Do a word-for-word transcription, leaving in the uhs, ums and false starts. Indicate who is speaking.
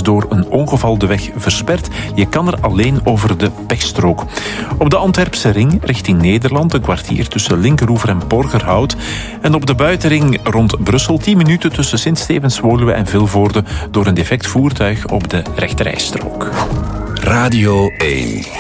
Speaker 1: door een ongeval de weg versperd. Je kan er alleen over de pechstrook. Op de Antwerpse ring richting Nederland een kwartier tussen Linkeroever en Borgerhout. En op de buitenring rond Brussel tien minuten tussen Sint-Stevens-Woluwe en Vilvoorde door een defect voertuig op de rechterrijstrook.
Speaker 2: Radio één.